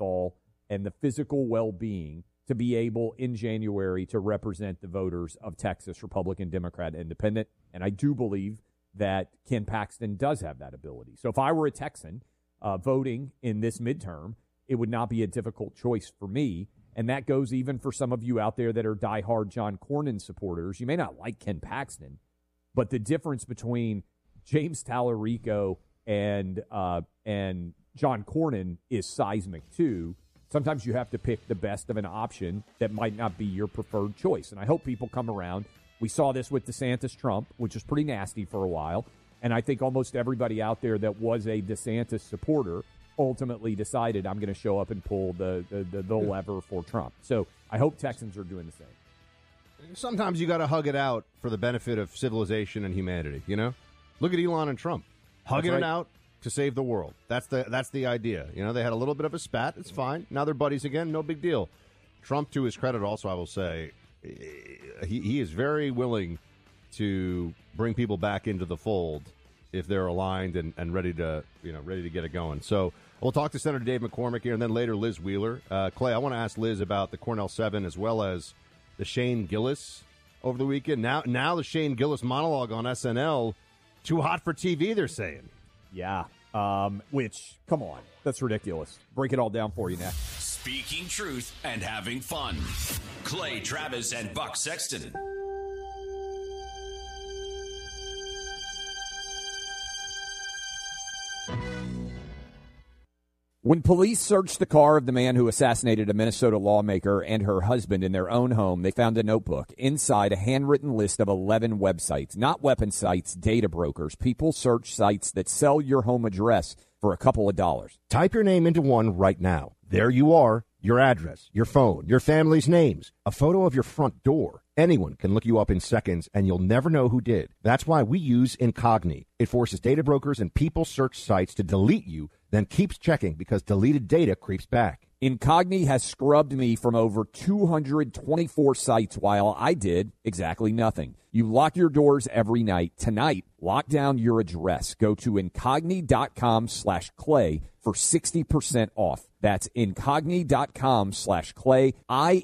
wherewithal and the physical well-being to be able in January to represent the voters of Texas, Republican, Democrat, Independent. And I do believe that Ken Paxton does have that ability. So if I were a Texan voting in this midterm, it would not be a difficult choice for me. And that goes even for some of you out there that are diehard John Cornyn supporters. You may not like Ken Paxton, but the difference between James Tallarico and John Cornyn is seismic too. Sometimes you have to pick the best of an option that might not be your preferred choice. And I hope people come around. We saw this with DeSantis-Trump, which was pretty nasty for a while. And I think almost everybody out there that was a DeSantis supporter ultimately decided I'm going to show up and pull the lever for Trump. So I hope Texans are doing the same. Sometimes you got to hug it out for the benefit of civilization and humanity, you know? Look at Elon and Trump. Hugging it out to save the world. That's the idea. You know, they had a little bit of a spat. It's fine. Now they're buddies again. No big deal. Trump, to his credit also, I will say, he is very willing to bring people back into the fold if they're aligned and ready to get it going. So we'll talk to Senator Dave McCormick here, and then later Liz Wheeler. Clay, I want to ask Liz about the Cornell 7 as well as the Shane Gillis over the weekend. Now the Shane Gillis monologue on SNL, too hot for TV, they're saying. Yeah, which, come on, that's ridiculous. Break it all down for you now. Speaking truth and having fun. Clay Travis and Buck Sexton. When police searched the car of the man who assassinated a Minnesota lawmaker and her husband in their own home, they found a notebook. Inside, a handwritten list of 11 websites, not weapon sites, data brokers, people search sites that sell your home address for a couple of dollars. Type your name into one right now. There you are, your address, your phone, your family's names, a photo of your front door. Anyone can look you up in seconds, and you'll never know who did. That's why we use Incogni. It forces data brokers and people search sites to delete you, then keeps checking because deleted data creeps back. Incogni has scrubbed me from over 224 sites while I did exactly nothing. You lock your doors every night. Tonight, lock down your address. Go to incogni.com/clay for 60% off. That's incogni.com/clay.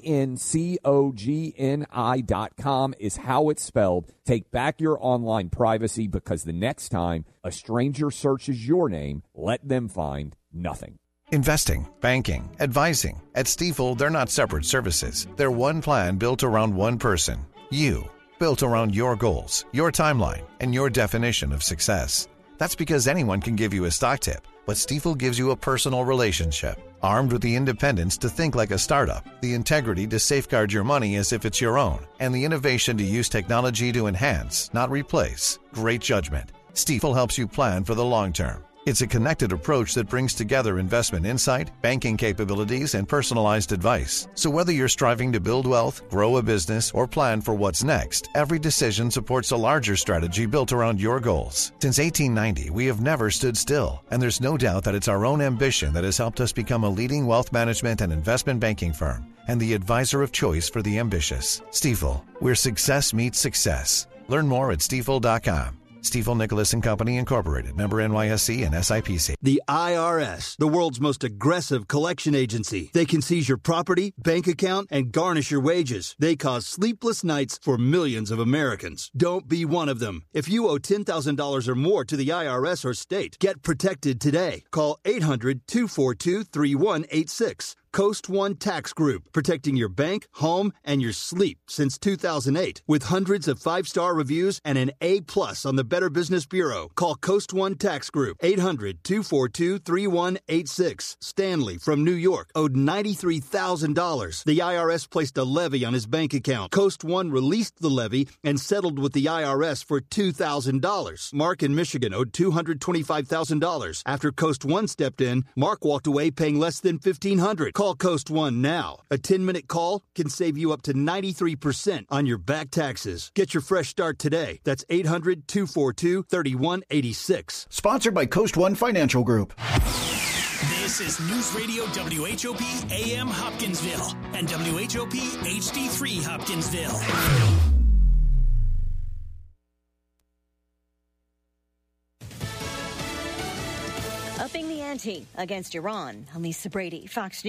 INCOGNI.com is how it's spelled. Take back your online privacy because the next time a stranger searches your name, let them find nothing. Investing, banking, advising. At Stifel, they're not separate services. They're one plan built around one person. You. Built around your goals, your timeline, and your definition of success. That's because anyone can give you a stock tip, but Stifel gives you a personal relationship. Armed with the independence to think like a startup, the integrity to safeguard your money as if it's your own, and the innovation to use technology to enhance, not replace. Great judgment. Stifel helps you plan for the long term. It's a connected approach that brings together investment insight, banking capabilities, and personalized advice. So whether you're striving to build wealth, grow a business, or plan for what's next, every decision supports a larger strategy built around your goals. Since 1890, we have never stood still, and there's no doubt that it's our own ambition that has helped us become a leading wealth management and investment banking firm, and the advisor of choice for the ambitious. Stifel, where success meets success. Learn more at stifel.com. Stifel Nicholas & Company, Incorporated. Member NYSE and SIPC. The IRS, the world's most aggressive collection agency. They can seize your property, bank account, and garnish your wages. They cause sleepless nights for millions of Americans. Don't be one of them. If you owe $10,000 or more to the IRS or state, get protected today. Call 800-242-3186. Coast One Tax Group, protecting your bank, home, and your sleep since 2008. With hundreds of 5-star reviews and an A+ on the Better Business Bureau. Call Coast One Tax Group, 800-242-3186. Stanley from New York owed $93,000. The IRS placed a levy on his bank account. Coast One released the levy and settled with the IRS for $2,000. Mark in Michigan owed $225,000. After Coast One stepped in, Mark walked away paying less than $1,500. Call Coast One now. A 10-minute call can save you up to 93% on your back taxes. Get your fresh start today. That's 800-242-3186. Sponsored by Coast One Financial Group. This is News Radio WHOP AM Hopkinsville and WHOP HD3 Hopkinsville. Upping the ante against Iran. I'm Lisa Brady, Fox News.